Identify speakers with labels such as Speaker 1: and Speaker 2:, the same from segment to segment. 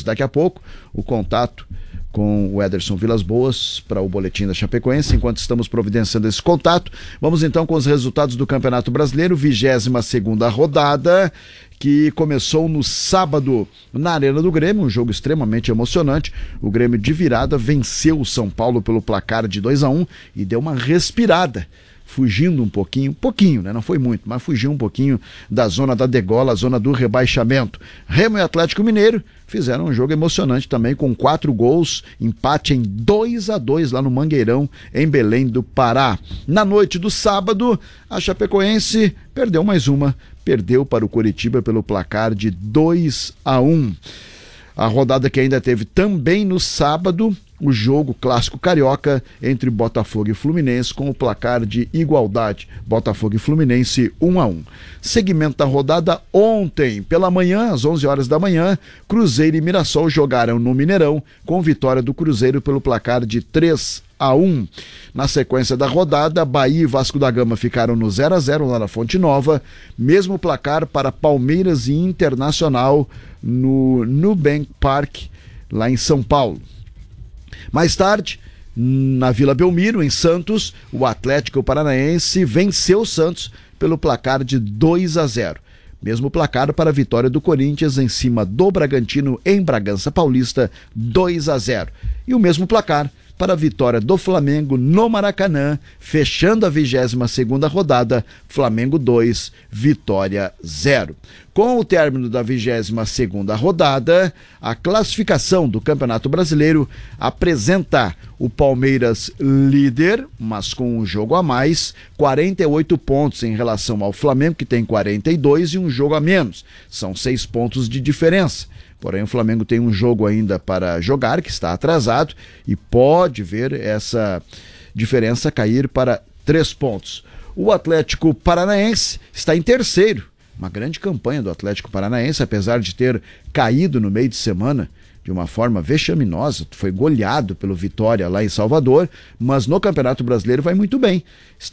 Speaker 1: Temos daqui a pouco o contato com o Ederson Vilas Boas para o boletim da Chapecoense. Enquanto estamos providenciando esse contato, vamos então com os resultados do Campeonato Brasileiro, 22ª rodada, que começou no sábado na Arena do Grêmio, um jogo extremamente emocionante. O Grêmio de virada venceu o São Paulo pelo placar de 2-1 e deu uma respirada, fugindo um pouquinho, né? Não foi muito, mas fugiu um pouquinho da zona da degola, a zona do rebaixamento. Remo e Atlético Mineiro fizeram um jogo emocionante também, com 4 gols, empate em 2-2 lá no Mangueirão, em Belém do Pará. Na noite do sábado, a Chapecoense perdeu mais uma, perdeu para o Coritiba pelo placar de 2-1. A rodada que ainda teve também no sábado, o jogo clássico carioca entre Botafogo e Fluminense, com o placar de igualdade, Botafogo e Fluminense 1-1. Seguimento da rodada ontem, pela manhã, às 11 horas da manhã, Cruzeiro e Mirassol jogaram no Mineirão, com vitória do Cruzeiro pelo placar de 3-1. Na sequência da rodada, Bahia e Vasco da Gama ficaram no 0-0 lá na Fonte Nova, mesmo placar para Palmeiras e Internacional no Nubank Park, lá em São Paulo. Mais tarde, na Vila Belmiro, em Santos, o Atlético Paranaense venceu o Santos pelo placar de 2-0. Mesmo placar para a vitória do Corinthians em cima do Bragantino em Bragança Paulista, 2-0. E o mesmo placar para a vitória do Flamengo no Maracanã, fechando a 22ª rodada, Flamengo 2, Vitória 0. Com o término da 22ª rodada, a classificação do Campeonato Brasileiro apresenta o Palmeiras líder, mas com um jogo a mais, 48 pontos em relação ao Flamengo, que tem 42 e um jogo a menos. São 6 pontos de diferença. Porém, o Flamengo tem um jogo ainda para jogar, que está atrasado, e pode ver essa diferença cair para 3 pontos. O Atlético Paranaense está em terceiro. Uma grande campanha do Atlético Paranaense, apesar de ter caído no meio de semana de uma forma vexaminosa, foi goleado pelo Vitória lá em Salvador, mas no Campeonato Brasileiro vai muito bem.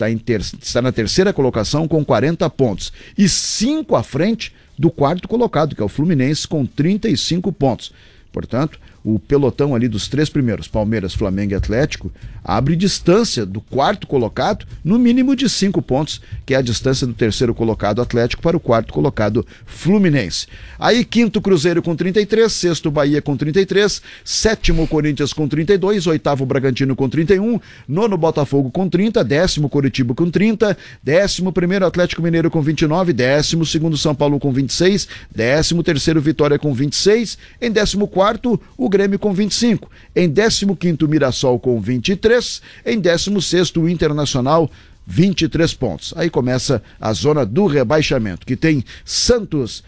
Speaker 1: Está na terceira colocação com 40 pontos e 5 à frente do quarto colocado, que é o Fluminense, com 35 pontos. Portanto, o pelotão ali dos 3 primeiros, Palmeiras, Flamengo e Atlético, abre distância do quarto colocado, no mínimo de 5 pontos, que é a distância do terceiro colocado Atlético para o quarto colocado Fluminense. Aí, quinto Cruzeiro com 33, sexto Bahia com 33, sétimo Corinthians com 32, oitavo Bragantino com 31, nono Botafogo com 30, décimo Coritiba com 30, 11º Atlético Mineiro com 29, 12º São Paulo com 26, 13º Vitória com 26, em 14º o Grêmio com 25, em 15º Mirassol com 23, em 16º o Internacional 23 pontos. Aí começa a zona do rebaixamento, que tem Santos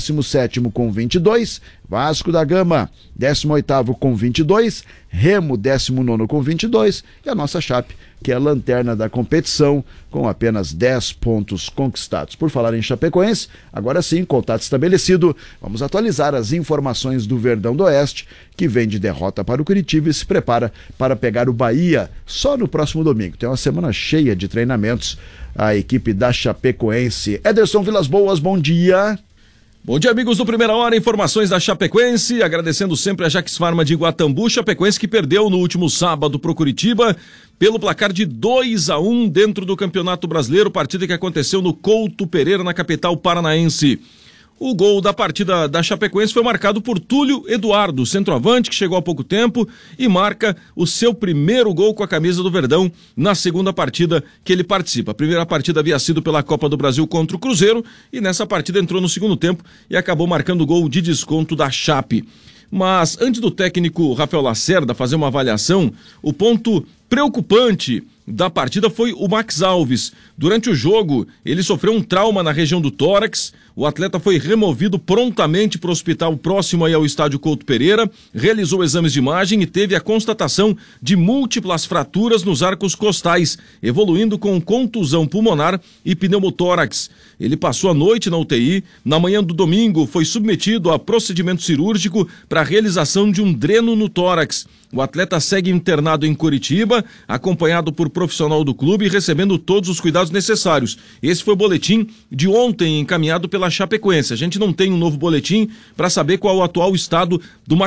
Speaker 1: 17º com 22, Vasco da Gama 18º com 22, Remo 19º com 22 e a nossa Chape, que é a lanterna da competição, com apenas 10 pontos conquistados. Por falar em Chapecoense, agora sim, contato estabelecido, vamos atualizar as informações do Verdão do Oeste, que vem de derrota para o Curitiba e se prepara para pegar o Bahia só no próximo domingo. Tem uma semana cheia de treinamentos a equipe da Chapecoense. Ederson Vilas Boas, bom dia.
Speaker 2: Bom dia, amigos do Primeira Hora, informações da Chapecoense, agradecendo sempre a Jax Pharma de Iguatambu, Chapecoense que perdeu no último sábado pro Curitiba, pelo placar de 2-1 dentro do Campeonato Brasileiro, partida que aconteceu no Couto Pereira, na capital paranaense. O gol da partida da Chapecoense foi marcado por Túlio Eduardo, centroavante que chegou há pouco tempo e marca o seu primeiro gol com a camisa do Verdão na segunda partida que ele participa. A primeira partida havia sido pela Copa do Brasil contra o Cruzeiro e nessa partida entrou no segundo tempo e acabou marcando o gol de desconto da Chape. Mas antes do técnico Rafael Lacerda fazer uma avaliação, o ponto preocupante da partida foi o Max Alves. Durante o jogo, ele sofreu um trauma na região do tórax. O atleta foi removido prontamente para o hospital próximo aí ao estádio Couto Pereira, realizou exames de imagem e teve a constatação de múltiplas fraturas nos arcos costais, evoluindo com contusão pulmonar e pneumotórax. Ele passou a noite na UTI. Na manhã do domingo, foi submetido a procedimento cirúrgico para a realização de um dreno no tórax. O atleta segue internado em Curitiba, acompanhado por profissional do clube e recebendo todos os cuidados necessários. Esse foi o boletim de ontem encaminhado pela Chapecoense. A gente não tem um novo boletim para saber qual é o atual estado do